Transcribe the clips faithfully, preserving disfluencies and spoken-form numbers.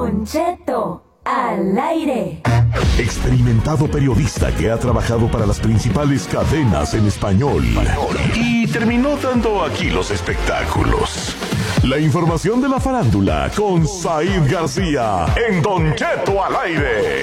Don Cheto al aire. Experimentado periodista que ha trabajado para las principales cadenas en español y terminó dando aquí los espectáculos. La información de la farándula con Said García en Don Cheto al aire.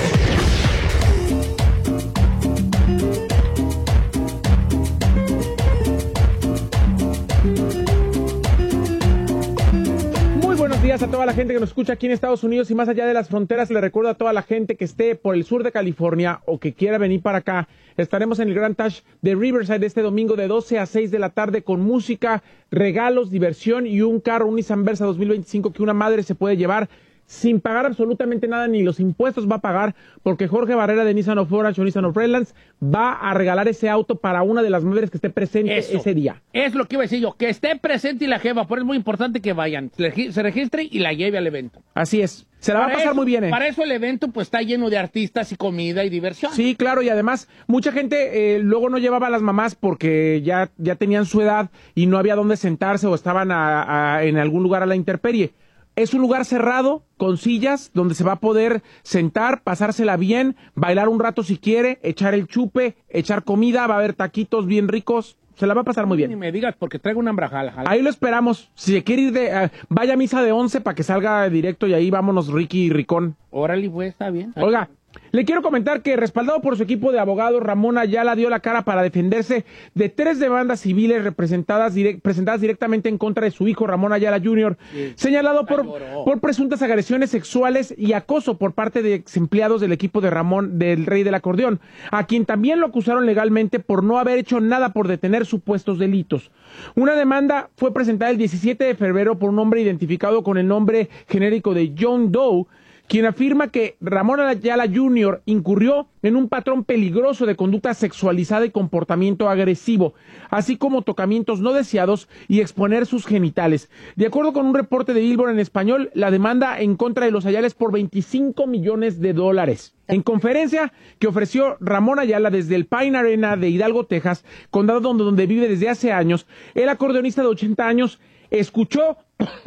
Buenos días a toda la gente que nos escucha aquí en Estados Unidos y más allá de las fronteras. Le recuerdo a toda la gente que esté por el sur de California o que quiera venir para acá. Estaremos en el Grand Touch de Riverside este domingo de doce a seis de la tarde con música, regalos, diversión y un carro, un Nissan Versa dos mil veinticinco que una madre se puede llevar sin pagar absolutamente nada, ni los impuestos va a pagar, porque Jorge Barrera de Nissan of Orange o Nissan of Redlands va a regalar ese auto para una de las madres que esté presente Eso. ese día. Es lo que iba a decir yo, que esté presente y la jefa, por eso es muy importante que vayan, se registre y la lleve al evento. Así es, se la para va a pasar eso, muy bien. ¿eh? Para eso el evento pues está lleno de artistas y comida y diversión. Sí, claro, y además mucha gente eh, luego no llevaba a las mamás porque ya, ya tenían su edad y no había dónde sentarse o estaban a, a, en algún lugar a la intemperie. Es un lugar cerrado, con sillas, donde se va a poder sentar, pasársela bien, bailar un rato si quiere, echar el chupe, echar comida, va a haber taquitos bien ricos, se la va a pasar muy bien. Ni me digas, porque traigo una hambrajala. Ahí lo esperamos, si se quiere ir de, uh, vaya a misa de once para que salga directo y ahí vámonos Ricky y Ricón. Órale, pues, está bien. Oiga, le quiero comentar que, respaldado por su equipo de abogados, Ramón Ayala dio la cara para defenderse de tres demandas civiles representadas direct, presentadas directamente en contra de su hijo, Ramón Ayala junior, sí, señalado por, por presuntas agresiones sexuales y acoso por parte de ex empleados del equipo de Ramón, del Rey del Acordeón, a quien también lo acusaron legalmente por no haber hecho nada por detener supuestos delitos. Una demanda fue presentada el diecisiete de febrero por un hombre identificado con el nombre genérico de John Doe, quien afirma que Ramón Ayala junior incurrió en un patrón peligroso de conducta sexualizada y comportamiento agresivo, así como tocamientos no deseados y exponer sus genitales. De acuerdo con un reporte de Billboard en español, la demanda en contra de los Ayala es por veinticinco millones de dólares. En conferencia que ofreció Ramón Ayala desde el Pine Arena de Hidalgo, Texas, condado donde, donde vive desde hace años, el acordeonista de ochenta años escuchó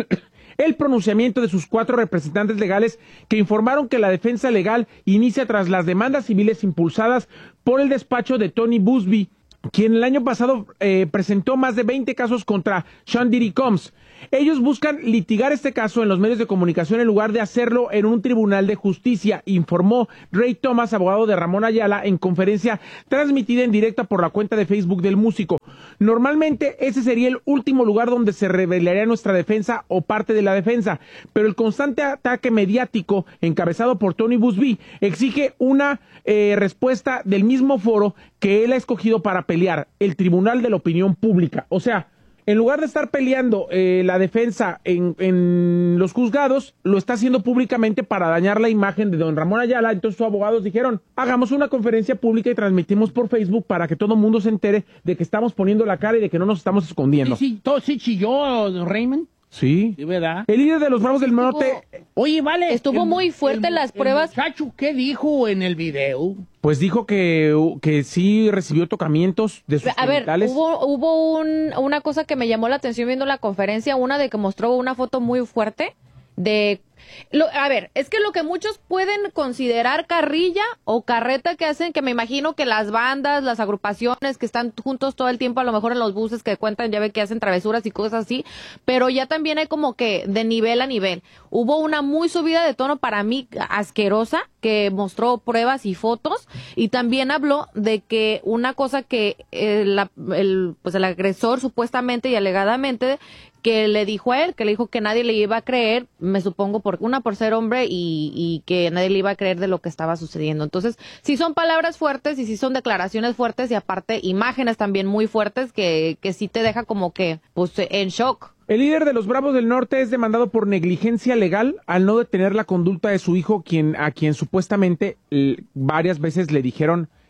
el pronunciamiento de sus cuatro representantes legales que informaron que la defensa legal inicia tras las demandas civiles impulsadas por el despacho de Tony Buzbee, quien el año pasado eh, presentó más de veinte casos contra Sean Diddy Combs. Ellos buscan litigar este caso en los medios de comunicación en lugar de hacerlo en un tribunal de justicia, informó Ray Thomas, abogado de Ramón Ayala, en conferencia transmitida en directa por la cuenta de Facebook del músico. Normalmente ese sería el último lugar donde se revelaría nuestra defensa o parte de la defensa, pero el constante ataque mediático encabezado por Tony Buzbee exige una eh, respuesta del mismo foro que él ha escogido para pelear, el Tribunal de la Opinión Pública. O sea, en lugar de estar peleando eh, la defensa en, en los juzgados, lo está haciendo públicamente para dañar la imagen de don Ramón Ayala. Entonces sus abogados dijeron, hagamos una conferencia pública y transmitimos por Facebook para que todo el mundo se entere de que estamos poniendo la cara y de que no nos estamos escondiendo. Sí, sí, todo, sí chilló, don Raymond. Sí. Sí, ¿verdad? El líder de los Bravos del Norte... Oye, vale. Estuvo el, muy fuerte el, las el pruebas. Muchacho, ¿qué dijo en el video? Pues dijo que, que sí recibió tocamientos de sus A genitales. ver, hubo, hubo un, una cosa que me llamó la atención viendo la conferencia, una de que mostró una foto muy fuerte de... Lo, a ver, es que lo que muchos pueden considerar carrilla o carreta que hacen, que me imagino que las bandas, las agrupaciones que están juntos todo el tiempo, a lo mejor en los buses que cuentan, ya ve que hacen travesuras y cosas así, pero ya también hay como que de nivel a nivel. Hubo una muy subida de tono para mí asquerosa, que mostró pruebas y fotos, y también habló de que una cosa que eh, la, el, pues el agresor supuestamente y alegadamente que le dijo a él, que le dijo que nadie le iba a creer, me supongo, por una por ser hombre y, y que nadie le iba a creer de lo que estaba sucediendo. Entonces, sí son palabras fuertes y sí son declaraciones fuertes y aparte imágenes también muy fuertes que, que sí te deja como que, pues, en shock. El líder de los Bravos del Norte es demandado por negligencia legal al no detener la conducta de su hijo, quien a quien supuestamente eh, varias veces le dijeron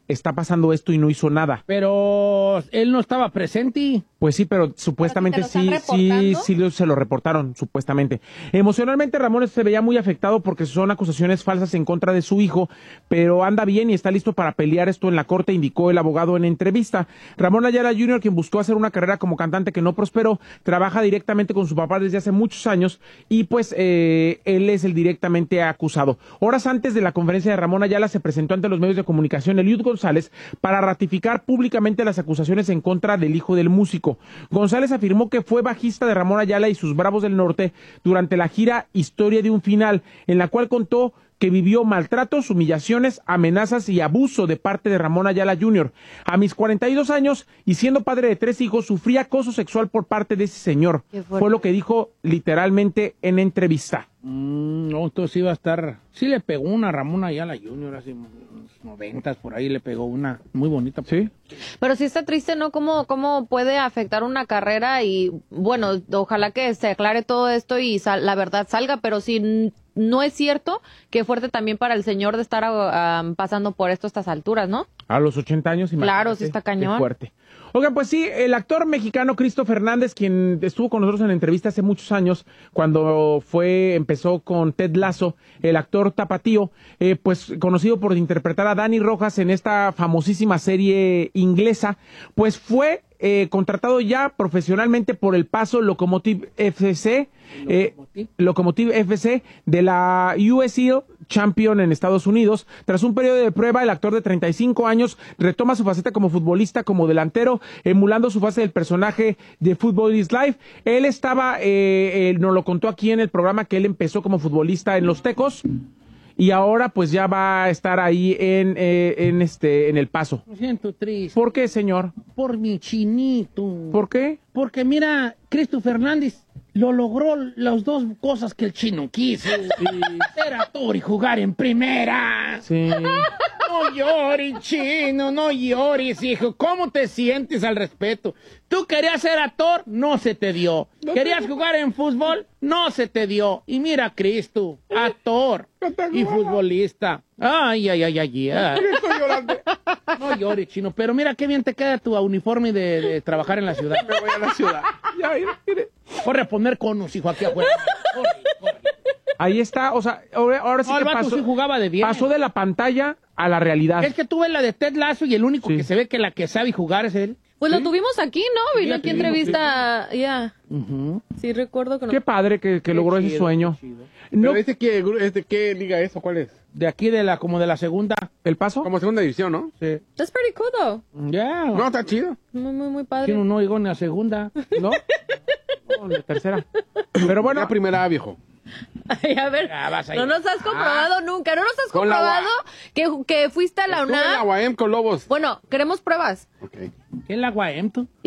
está pasando esto y no hizo nada. Pero él no estaba presente. Pues sí, pero supuestamente ¿Pero si te sí, lo están sí, reportando? sí lo- se lo reportaron, supuestamente. Emocionalmente Ramón se veía muy afectado porque son acusaciones falsas en contra de su hijo, pero anda bien y está listo para pelear esto en la corte, indicó el abogado en entrevista. Ramón Ayala junior, quien buscó hacer una carrera como cantante que no prosperó, trabaja directamente con su papá desde hace muchos años y pues eh, él es el directamente acusado. Horas antes de la conferencia de Ramón Ayala se presentó ante los medios de comunicación Eliud González para ratificar públicamente las acusaciones en contra del hijo del músico. González afirmó que fue bajista de Ramón Ayala y sus Bravos del Norte durante la gira Historia de un Final, en la cual contó que vivió maltratos, humillaciones, amenazas y abuso de parte de Ramón Ayala junior A mis cuarenta y dos años y siendo padre de tres hijos, sufrí acoso sexual por parte de ese señor. Qué fuerte. Fue lo que dijo literalmente en entrevista. Mm, no, entonces iba a estar... Sí le pegó una a Ramón Ayala junior hace unos noventas, por ahí le pegó una muy bonita. ¿Sí? Pero sí está triste, ¿no? ¿Cómo, cómo puede afectar una carrera? Y bueno, ojalá que se aclare todo esto y sal- la verdad salga, pero si n- no es cierto, qué fuerte también para el señor de estar ah, pasando por esto a estas alturas, ¿no? A los ochenta años, imagínate. Claro, sí está cañón. Qué fuerte. Oigan, pues sí, el actor mexicano Cristo Fernández, quien estuvo con nosotros en la entrevista hace muchos años, cuando fue, empezó con Ted Lasso, el actor tapatío, eh, pues conocido por interpretar a Dani Rojas en esta famosísima serie inglesa, pues fue eh, contratado ya profesionalmente por el Paso Locomotive F C, eh, Locomotive. Locomotive F C de la U S L Champion en Estados Unidos. Tras un periodo de prueba, el actor de treinta y cinco años retoma su faceta como futbolista, como delantero, emulando su fase del personaje de Football is Life. Él estaba, eh, él nos lo contó aquí en el programa, que él empezó como futbolista en Los Tecos y ahora pues ya va a estar ahí en, eh, en este, en El Paso. Me siento triste. ¿Por qué, señor? Por mi chinito. ¿Por qué? Porque mira, Cristo Fernández lo logró las dos cosas que el chino quiso. Ser actor y jugar en primera. Sí. No llores, chino, no llores, hijo. ¿Cómo te sientes al respecto? Tú querías ser actor, no se te dio. ¿Querías jugar en fútbol? No se te dio. Y mira, Cristo, actor y futbolista. Ay, ay, ay, ay, ay. No llores, chino. Pero mira qué bien te queda tu uniforme de, de trabajar en la ciudad. Me voy a la ciudad. Ya, mire, mire. Corre a poner conos, hijo, aquí afuera. Corre, corre. Ahí está, o sea, ahora, ahora sí No, el que vato pasó, sí jugaba de bien. pasó de la pantalla a la realidad. Es que tú ves la de Ted Lasso y el único Sí. que se ve que la que sabe jugar es él. Pues lo tuvimos aquí, ¿no? Vino Sí, aquí sí, entrevista, ya. Ujú. Sí, recuerdo que no. Qué padre que, que logró ese chido, sueño. qué chido. No, Pero este qué, este qué liga es o cuál es? De aquí de la, como de la segunda. ¿El Paso? Como segunda división, ¿no? Sí. That's pretty cool, though. Ya. No, está chido. Muy, muy, muy padre. Chino no llegó ni a segunda. ¿No? No, la tercera. Pero bueno, La primera A, viejo. Ay, a ver, Ya vas ahí. no nos has comprobado nunca. No nos has Con la comprobado que, que fuiste a la Estuve en la UNAM. U A M con Lobos. Bueno, queremos pruebas. Ok. ¿Qué es la Guaem, tú?